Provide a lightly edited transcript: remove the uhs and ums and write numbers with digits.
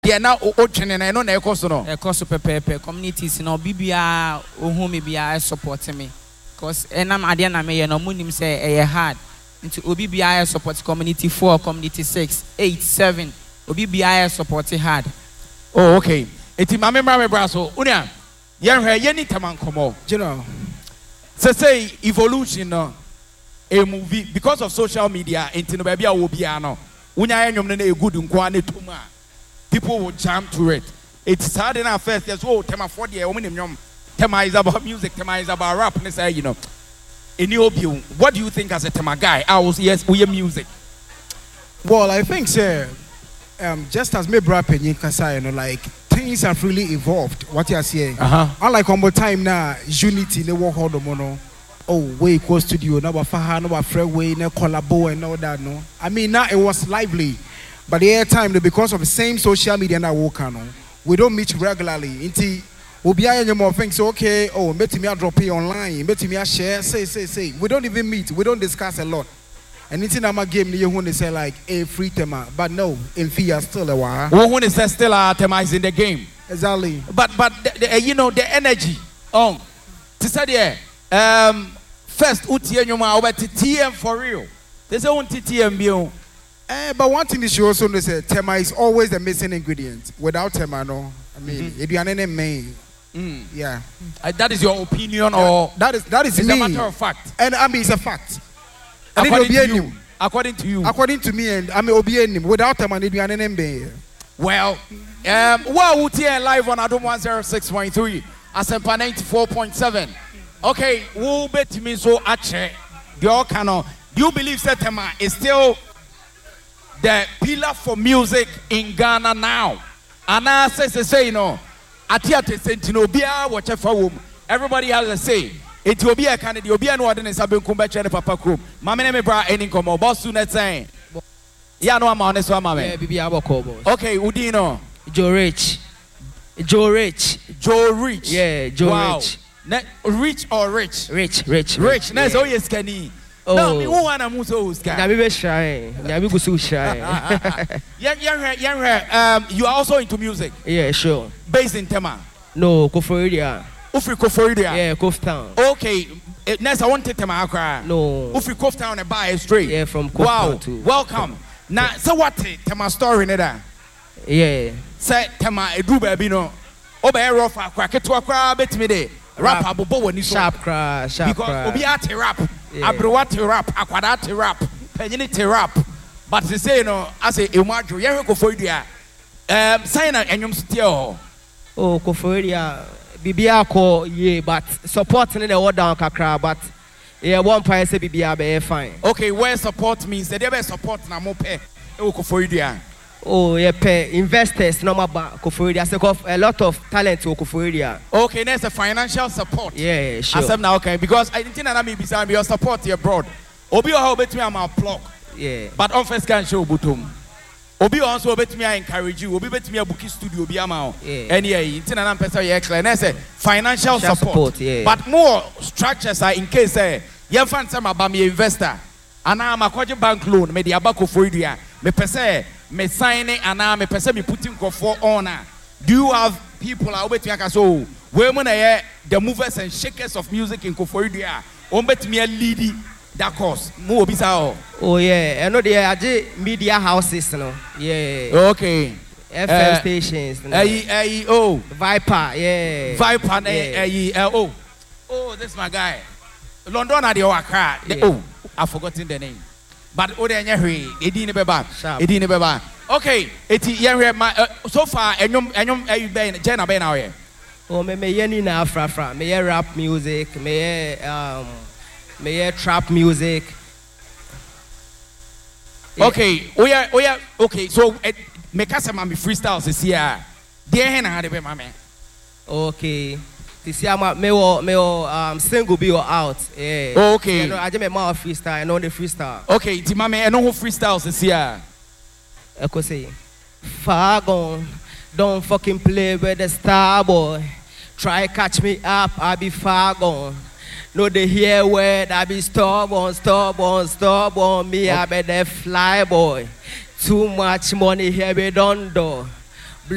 They are now watching and I know a cost no. A cost pepe communities no BBA who may be supporting me. Because and I'm Adiana May no munim say a hard into OBBI support community 4, community 6, 8, 7. OBBI support hard. Oh, okay. Eti mame braso. Unia. Yeni taman komo. You know. Say evolution no. A movie because of social media into baby a no. Unya enyom ne good nkwane tuma. People will jump to it. It's hard enough first. There's tema 40 year tema is about music, tema is about rap. And say, you know, in your view, what do you think as a tema guy? I was yes, we music. Well, I think sir, just as me rapping you can say, you know, like things have really evolved. What you are saying. Unlike on time now, unity they work hard mono. Oh, way go studio, no faha, no freeway, no collabo and all that. No, I mean now it was lively. But the airtime, because of the same social media that we don't meet regularly. Until we be any more things. Okay, oh, met me drop it online, met me share, say. We don't even meet. We don't discuss a lot. And it's in our game. You want to say like a free tema, but no, in fear still a while. Who want to say still a tema is in the game? Exactly. But you know the energy. To say first uti enyoma over TM for real. They say on TM bio. But one thing is you also know say tema is always the missing ingredient. Without tema, no. I mean, it be an enemy. Yeah. That is your opinion, or that is it's me. a matter of fact. And I mean, it's a fact. According to you. According to me, and I mean, obeying without tema, it be an enemy. Well, wow, we are live on Adom 106.3, Asempa 94.7. Okay, we'll bet me so ache. Do you believe that tema is still the pillar for music in Ghana now? And I say, you know, Atiate Sentino Bia, whatever room, everybody has a say. It will be a candidate, you'll be an ordinance, I've been combating the Papa Crew. Mamma name bra any come, boss soon at saying. Yeah, no, I'm honest, Mamma. Okay, Udino. Joe Rich. Yeah, Joe Rich. Rich or rich? Rich. That's all yes, Kenny. Oh, no, me who wanna move so sky. You are also into music. Yeah, sure. Based in Tema. No, Koforidua. Ufri Koforidua. Yeah, Koftown. Okay. Next, I want to Tema Accra. No. Ufri Koftown and buy straight. Yeah, from Koftown too. Welcome. Now, so what Tema story neda? Yeah. Say Tema Edu baby no. Obe rough Accra. Ketu Accra bet me de. Rap abobo when you sharp cry. Because obi ate rap. Abroate rap, akwadate rap, penyenite rap. But they say no, I say Emadro, Yahoo Koforidua. Sign a enyum still. Oh, Koforidua, Bibia ko ye, but supporting the order on Kakra, but yeah, one price say Bibia be fine. Okay, where support means they never support na mo pe Koforidua. Oh, yeah, pay investors no more Koforidua. So a lot of talent to Koforidua. Okay, there's a financial support. Yeah, sure. Asem now, okay, because I didn't know me beside your support here abroad. Obi how bet me am a plug. Yeah. But on first can show butum. Obi also bet me I encourage you. Obi bet me a bookie studio be am. Yeah. And yeah, didn't know person you explain. I say financial support. Yeah. But more structures are in case you find some about me investor. And now I'm a bank loan. Me the abako for you. Me pese. Me signing and I'm a person me putting for honor. Do you have people out there so women are the movers and shakers of music in Koforidua? Bet me a lady that course. More bizarre. Oh yeah, I know they are media houses, no. Yeah. Okay. FM stations. Oh. Viper, yeah. Viper, oh, this is my guy. London are the Accra. Oh, I've forgotten the name. But Edini Beba. Okay, so far, Jenna Ben now. Oh, me yeni na afra. Me rap music, me trap music. Okay, we are okay. So make us my freestyles this year. Dear Henna had a be my man. Okay. This year, me single be out. Yeah. Okay. You know, I just make more freestyle. I know the freestyle. Okay, Timame, I know who freestyles this year. I could say, far gone. Don't fucking play with the star boy. Try catch me up, I be far gone. No, they hear word, I be stubborn. Me, I be the fly boy. Too much money here, we don't do.